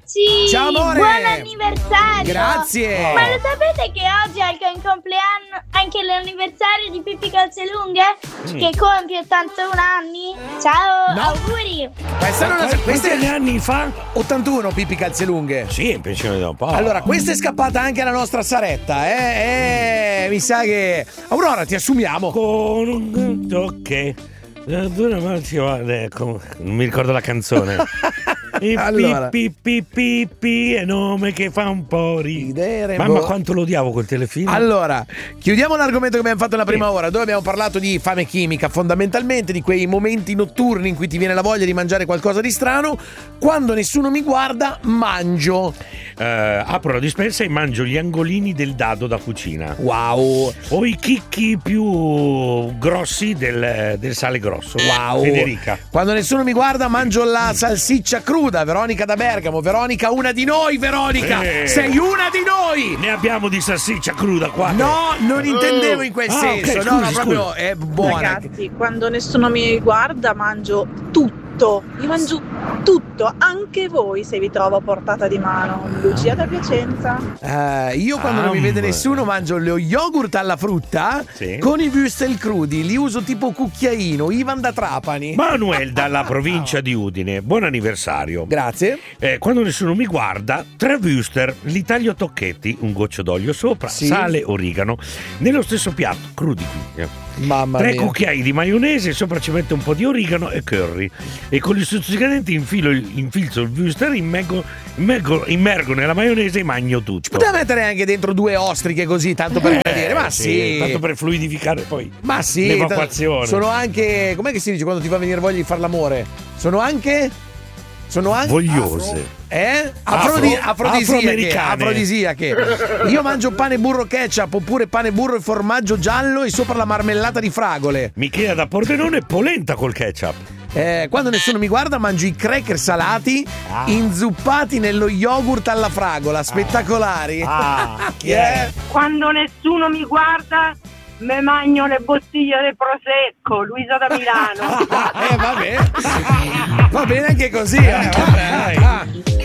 ragazzi! Ciao amore! Buon anniversario! Grazie! Ma lo sapete che oggi è il compleanno, anche l'anniversario di Pippi Calzelunghe? Che compie 81 anni? Ciao, No. auguri! Questa Quanti anni fa? 81 Pippi Calzelunghe. Sì, è pensione da un po'. Allora, questa è scappata anche alla nostra Saretta, mi sa che... Aurora, ti assumiamo. Con un tocche. Non mi ricordo la canzone. Allora. Pippi è nome che fa un po' ridere. Mamma, quanto lo odiavo quel telefilm. Allora, chiudiamo l'argomento che abbiamo fatto nella prima ora, dove abbiamo parlato di fame chimica, fondamentalmente di quei momenti notturni in cui ti viene la voglia di mangiare qualcosa di strano. Quando nessuno mi guarda, mangio. Apro la dispensa e mangio gli angolini del dado da cucina. Wow. O i chicchi più grossi del sale grosso. Wow. Federica. Quando nessuno mi guarda, mangio la salsiccia cruda. Veronica da Bergamo. Veronica, una di noi, Veronica. Sei una di noi. Ne abbiamo di salsiccia cruda qua. No, non intendevo in quel senso. Okay, no, scusi, proprio è buona. Ragazzi, quando nessuno mi guarda mangio tutto. Io mangio tutto, anche voi se vi trovo a portata di mano. Lucia da Piacenza. Io quando non mi vede nessuno mangio lo yogurt alla frutta con i würstel crudi. Li uso tipo cucchiaino. Ivan da Trapani. Manuel dalla provincia di Udine. Buon anniversario. Grazie. Quando nessuno mi guarda, 3 würstel, li taglio a tocchetti, un goccio d'olio sopra, sale, origano, nello stesso piatto, crudi. Mamma 3 mia. cucchiai di maionese, sopra ci metto un po' di origano e curry. E con gli stuzzicadenti infilzo il würstel, immergo nella maionese e magno tutto. Poteva mettere anche dentro 2 ostriche così, tanto per vedere. Ma sì. Tanto per fluidificare poi. Ma sì. L'evacuazione. Sono anche... Com'è che si dice quando ti fa venire voglia di fare l'amore? Sono anche vogliose. Afrodisiache. Io mangio pane burro ketchup oppure pane burro e formaggio giallo e sopra la marmellata di fragole. Michela da Pordenone, polenta col ketchup. Quando nessuno mi guarda mangio i cracker salati inzuppati nello yogurt alla fragola, spettacolari. Chi è? Quando nessuno mi guarda me magno le bottiglie del prosecco. Luisa da Milano. Vabbè. Va bene anche così.